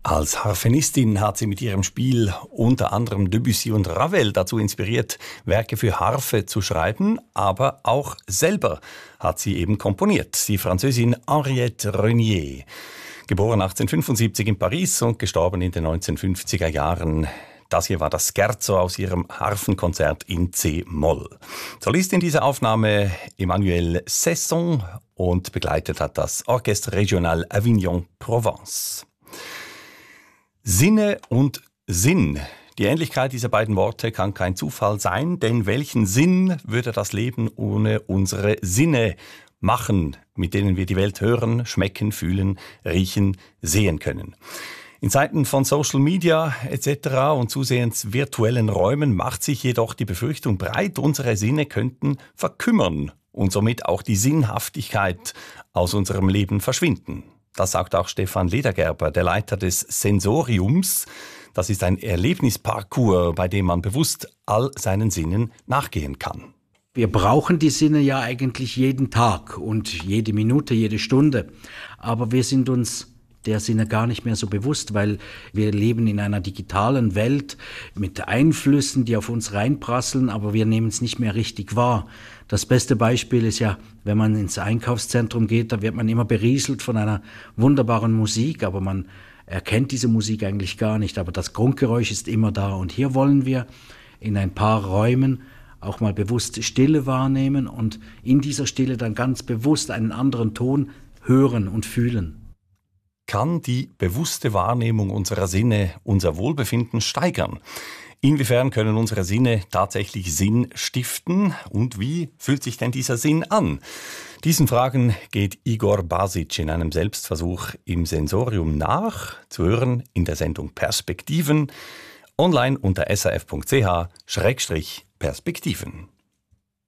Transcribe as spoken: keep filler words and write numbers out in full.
Als Harfenistin hat sie mit ihrem Spiel unter anderem Debussy und Ravel dazu inspiriert, Werke für Harfe zu schreiben, aber auch selber hat sie eben komponiert. Die Französin Henriette Renier, geboren achtzehnhundertfünfundsiebzig in Paris und gestorben in den neunzehnhundertfünfziger Jahren. Das hier war das Scherzo aus ihrem Harfenkonzert in C-Moll. Solistin dieser Aufnahme Emmanuel Cesson und begleitet hat das Orchestre Régional Avignon-Provence. Sinne und Sinn. Die Ähnlichkeit dieser beiden Worte kann kein Zufall sein, denn welchen Sinn würde das Leben ohne unsere Sinne machen, mit denen wir die Welt hören, schmecken, fühlen, riechen, sehen können? In Zeiten von Social Media et cetera und zusehends virtuellen Räumen macht sich jedoch die Befürchtung breit, unsere Sinne könnten verkümmern und somit auch die Sinnhaftigkeit aus unserem Leben verschwinden. Das sagt auch Stefan Ledergerber, der Leiter des Sensoriums. Das ist ein Erlebnisparcours, bei dem man bewusst all seinen Sinnen nachgehen kann. Wir brauchen die Sinne ja eigentlich jeden Tag und jede Minute, jede Stunde. Aber wir sind uns der Sinne gar nicht mehr so bewusst, weil wir leben in einer digitalen Welt mit Einflüssen, die auf uns reinprasseln, aber wir nehmen es nicht mehr richtig wahr. Das beste Beispiel ist ja, wenn man ins Einkaufszentrum geht, da wird man immer berieselt von einer wunderbaren Musik, aber man erkennt diese Musik eigentlich gar nicht, aber das Grundgeräusch ist immer da. Und hier wollen wir in ein paar Räumen auch mal bewusst Stille wahrnehmen und in dieser Stille dann ganz bewusst einen anderen Ton hören und fühlen. Kann die bewusste Wahrnehmung unserer Sinne unser Wohlbefinden steigern? Inwiefern können unsere Sinne tatsächlich Sinn stiften? Und wie fühlt sich denn dieser Sinn an? Diesen Fragen geht Igor Basic in einem Selbstversuch im Sensorium nach, zu hören in der Sendung Perspektiven, online unter s r f punkt c h Schrägstrich Perspektiven.